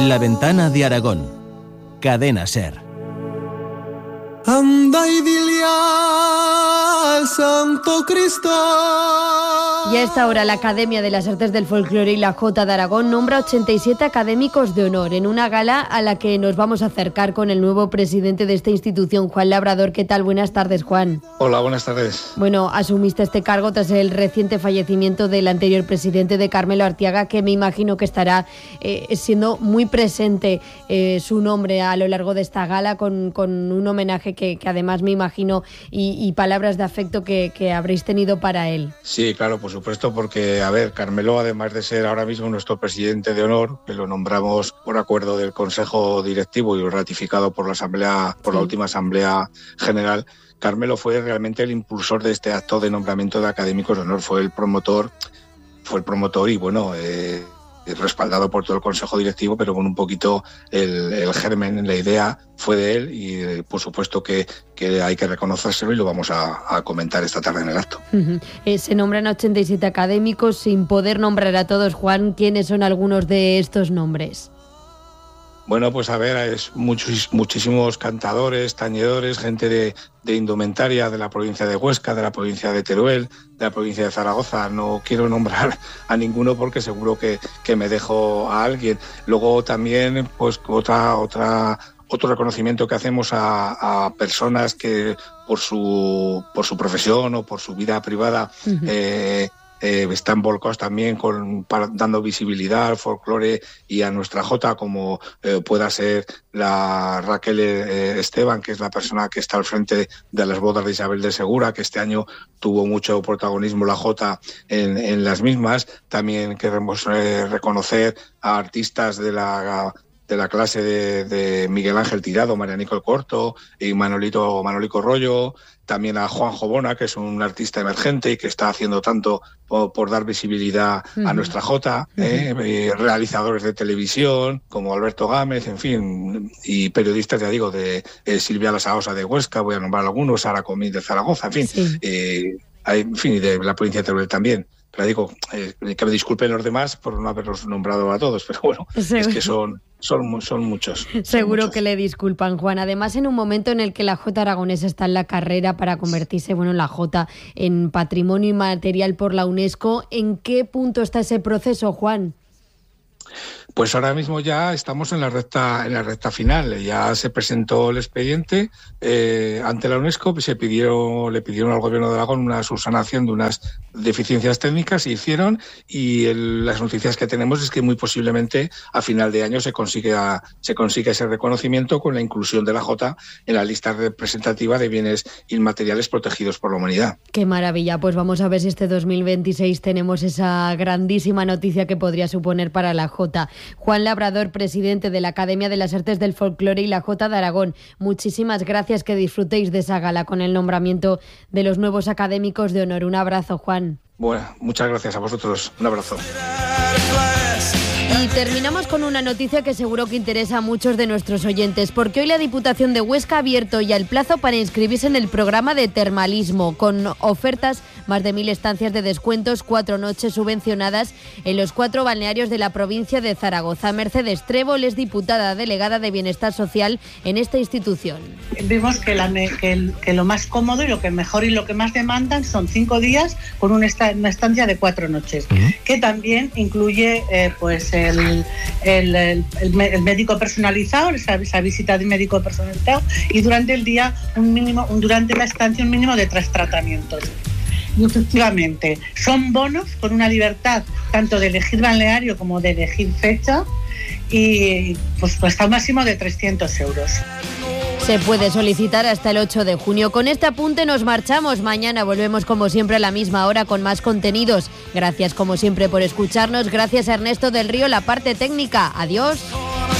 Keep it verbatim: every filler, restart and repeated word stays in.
La ventana de Aragón. Cadena SER. Anda y dile al Santo Cristo. Y a esta hora la Academia de las Artes del Folclore y la Jota de Aragón nombra ochenta y siete académicos de honor en una gala a la que nos vamos a acercar con el nuevo presidente de esta institución, Juan Labrador. ¿Qué tal? Buenas tardes, Juan. Hola, buenas tardes. Bueno, asumiste este cargo tras el reciente fallecimiento del anterior presidente, de Carmelo Artiaga, que me imagino que estará eh, siendo muy presente eh, su nombre a lo largo de esta gala, con, con un homenaje que, que además me imagino y, y palabras de afecto que, que habréis tenido para él. Sí, claro, por supuesto, porque, a ver, Carmelo, además de ser ahora mismo nuestro presidente de honor, que lo nombramos por acuerdo del Consejo Directivo y ratificado por la Asamblea, por sí. la última Asamblea General, Carmelo fue realmente el impulsor de este acto de nombramiento de académicos de honor, fue el promotor, fue el promotor y, bueno, eh, respaldado por todo el Consejo Directivo, pero con un poquito el, el germen, la idea fue de él y por supuesto que, que hay que reconocérselo y lo vamos a, a comentar esta tarde en el acto. Uh-huh. Eh, se nombran ochenta y siete académicos sin poder nombrar a todos. Juan, ¿quiénes son algunos de estos nombres? Bueno, pues a ver, es muchos, muchísimos cantadores, tañedores, gente de, de indumentaria de la provincia de Huesca, de la provincia de Teruel, de la provincia de Zaragoza. No quiero nombrar a ninguno porque seguro que, que me dejo a alguien. Luego también, pues otra, otra, otro reconocimiento que hacemos a, a personas que por su, por su profesión o por su vida privada uh-huh. eh, Eh, están volcados también con, para, dando visibilidad al folclore y a nuestra jota, como eh, pueda ser la Raquel eh, Esteban, que es la persona que está al frente de las bodas de Isabel de Segura, que este año tuvo mucho protagonismo la jota en, en las mismas. También queremos eh, reconocer a artistas de la de la clase de, de Miguel Ángel Tirado, Marianico el Corto y Manolito, Manolico Rollo, también a Juanjo Bona, que es un artista emergente y que está haciendo tanto por, por dar visibilidad uh-huh. a nuestra jota, uh-huh. eh, realizadores de televisión como Alberto Gámez, en fin, y periodistas, ya digo, de eh, Silvia Lasaosa de Huesca, voy a nombrar algunos, Sara Comín de Zaragoza, en fin, sí. eh, hay, en fin, y de la provincia de Teruel también. Pero digo, eh, que me disculpen los demás por no haberlos nombrado a todos, pero bueno, sí. es que son... Son, son muchos. Son Seguro muchos. Que le disculpan, Juan. Además, en un momento en el que la jota aragonesa está en la carrera para convertirse, bueno, la jota en patrimonio inmaterial por la UNESCO, ¿en qué punto está ese proceso, Juan? Pues ahora mismo ya estamos en la recta en la recta final. Ya se presentó el expediente eh, ante la UNESCO, se pidió, le pidieron al Gobierno de Aragón una subsanación de unas deficiencias técnicas, se hicieron y el, las noticias que tenemos es que muy posiblemente a final de año se consiga, se consiga ese reconocimiento con la inclusión de la jota en la lista representativa de bienes inmateriales protegidos por la humanidad. Qué maravilla, pues vamos a ver si este dos mil veintiséis tenemos esa grandísima noticia que podría suponer para la jota. Juan Labrador, presidente de la Academia de las Artes del Folclore y la Jota de Aragón, muchísimas gracias, que disfrutéis de esa gala con el nombramiento de los nuevos académicos de honor. Un abrazo, Juan. Bueno, muchas gracias a vosotros. Un abrazo. Y terminamos con una noticia que seguro que interesa a muchos de nuestros oyentes, porque hoy la Diputación de Huesca ha abierto ya el plazo para inscribirse en el programa de termalismo, con ofertas, más de mil estancias de descuentos, cuatro noches subvencionadas en los cuatro balnearios de la provincia de Zaragoza. Mercedes Trébol es diputada delegada de Bienestar Social en esta institución. Vimos que, la, que, el, que lo más cómodo y lo que mejor y lo que más demandan son cinco días con una, esta, una estancia de cuatro noches, uh-huh. que también incluye eh, pues el, el, el, el médico personalizado, esa, esa visita de médico personalizado, y durante el día un mínimo, un, durante la estancia un mínimo de tres tratamientos. Y efectivamente, son bonos con una libertad tanto de elegir balneario como de elegir fecha y pues hasta un máximo de trescientos euros. Se puede solicitar hasta el ocho de junio. Con este apunte nos marchamos. Mañana volvemos como siempre a la misma hora con más contenidos. Gracias como siempre por escucharnos. Gracias a Ernesto del Río, la parte técnica. Adiós.